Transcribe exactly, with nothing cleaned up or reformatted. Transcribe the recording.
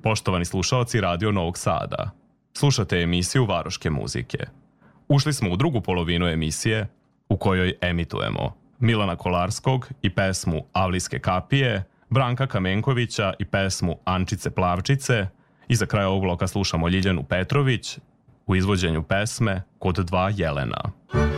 poštovani slušaoci Radio Novog Sada. Slušate emisiju Varoške muzike. Ušli smo u drugu polovinu emisije u kojoj emitujemo Milana Kolarskog i pesmu Avlijske kapije, Branka Kamenkovića i pesmu Ančice Plavčice i za kraj ovog bloka slušamo Ljiljanu Petrović u izvođenju pesme Kod dva jelena.